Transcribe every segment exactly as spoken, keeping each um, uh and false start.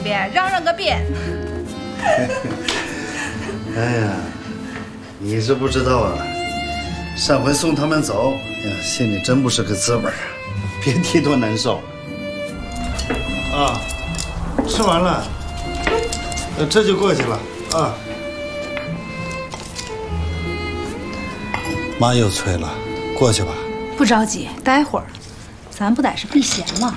边，嚷嚷个遍。 哎呀，你是不知道啊，上回送他们走，呀，心里真不是个滋味啊，别提多难受。啊，吃完了，呃，这就过去了啊。妈又催了，过去吧。 不着急，待会儿，咱不得是避嫌吗？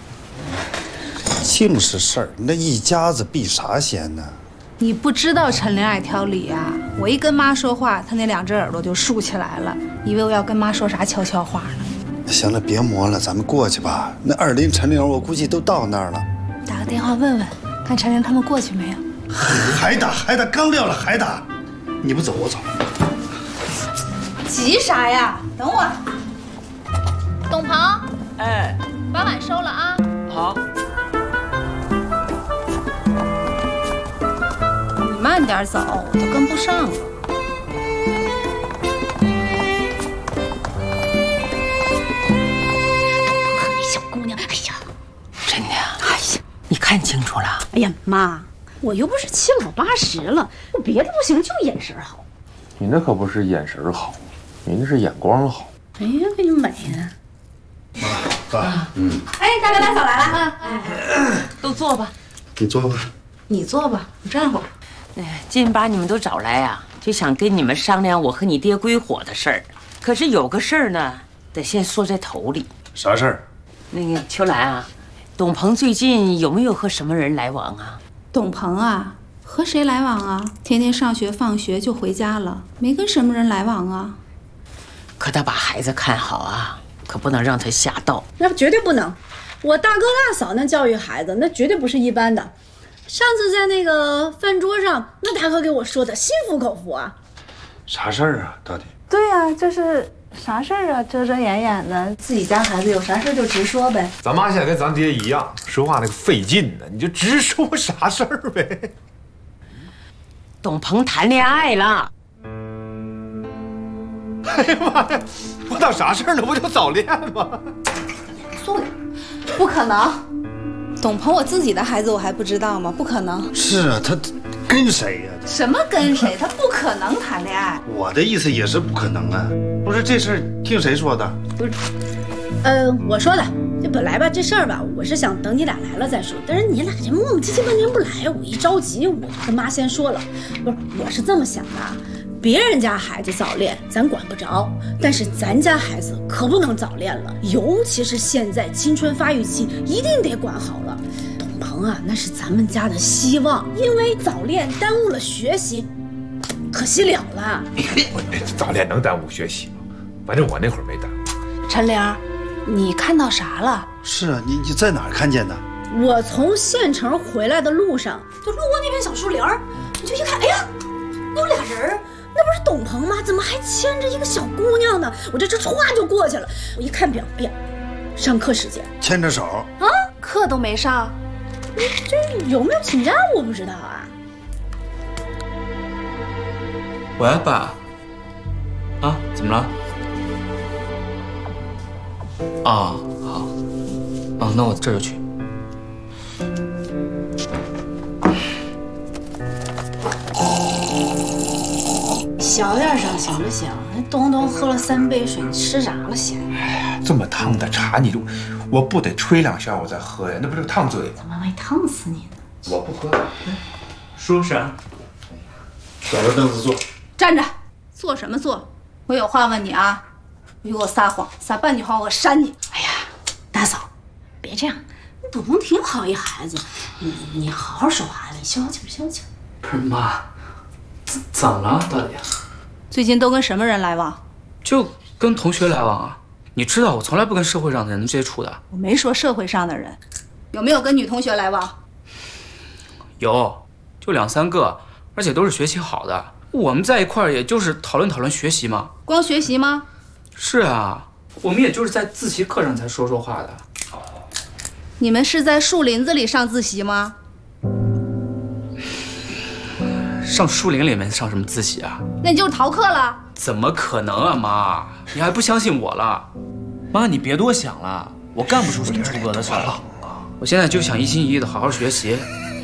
净是事儿，那一家子避啥嫌呢？ 你不知道陈玲爱挑理啊！我一跟妈说话，她那两只耳朵就竖起来了，以为我要跟妈说啥悄悄话呢。 行了，别磨了，咱们过去吧。那二林、陈玲，我估计都到那儿了。 打个电话问问，看陈玲他们过去没有？ 还打还打，刚撂了还打，你不走我走。 急啥呀？等我。董鹏， 哎， 把碗收了啊。 好。 你慢点走，我都跟不上了。 那小姑娘，哎呀， 真的呀？哎呀，你看清楚了？ 哎呀妈，我又不是七老八十了，我别的不行，就眼神好。 你那可不是眼神好，你那是眼光好。 哎呀，给你美呀！ 妈爸，嗯， 哎，大哥大嫂来了啊！ 都坐吧。 你坐吧。 你坐吧，我站会儿。 哎，今把你们都找来呀、啊，就想跟你们商量我和你爹归伙的事儿。可是有个事儿呢，得先说在头里。 啥事儿？ 那个秋兰啊，董鹏最近有没有和什么人来往啊？ 董鹏啊，和谁来往啊？天天上学放学就回家了，没跟什么人来往啊。 可他把孩子看好啊，可不能让他瞎倒。 那绝对不能！我大哥大嫂那教育孩子，那绝对不是一般的。上次在那个饭桌上，那大哥给我说的心服口服啊。 啥事儿啊？到底？ 对呀、啊，这是啥事儿啊？遮遮掩掩的，自己家孩子有啥事就直说呗。 咱妈现在跟咱爹一样，说话那个费劲呢，你就直说啥事儿呗。 董鹏谈恋爱了。 哎呀妈呀！我当啥事儿呢？不就早恋吗？ 说不可能，董鹏我自己的孩子我还不知道吗？不可能。 是啊，他跟谁呀、啊？ 什么跟谁？他不可能谈恋爱。 我的意思也是不可能啊。不是这事儿听谁说的？ 不是，呃，我说的。这本来吧，这事儿吧，我是想等你俩来了再说。但是你俩这磨磨唧唧半天不来，我一着急，我就跟妈先说了。不是，我是这么想的。别人家孩子早恋，咱管不着，但是咱家孩子可不能早恋了，尤其是现在青春发育期，一定得管好了。董鹏啊，那是咱们家的希望，因为早恋耽误了学习，可惜了了。 早恋能耽误学习吗？反正我那会儿没耽误。 陈玲，你看到啥了？ 是啊，你你在哪儿看见的？ 我从县城回来的路上，就路过那片小树林儿，我就一看，哎呀，那有俩人儿。那不是董鹏吗？怎么还牵着一个小姑娘呢？我这这歘就过去了。我一看表，哎呀，上课时间， 牵着手啊，课都没上。 这有没有请假我不知道啊。 喂，爸。啊，怎么了？啊，好。啊，那我这就去。 小点声行不行？东东喝了三杯水，你吃啥了先？ 哎，这么烫的茶，你就我不得吹两下我再喝呀？那不是烫嘴？ 怎么没烫死你呢？ 我不喝。 说啥？ 找个凳子坐。 站着，坐什么坐？我有话问你啊！别给我撒谎，撒半句话我扇你！ 哎呀，大嫂，别这样，董鹏挺好一孩子，你你好好说话，你消消气，消消气。 不是妈。怎么了，到底？ 最近都跟什么人来往？ 就跟同学来往啊。你知道我从来不跟社会上的人接触的。 我没说社会上的人，有没有跟女同学来往？ 有，就两三个，而且都是学习好的。我们在一块儿也就是讨论讨论学习嘛。 光学习吗？ 是啊，我们也就是在自习课上才说说话的。 你们是在树林子里上自习吗？ 上树林里面上什么自习啊？ 那你就是逃课了？ 怎么可能啊，妈！你还不相信我了？妈，你别多想了，我干不出什么出格的事儿。我现在就想一心一意的好好学习，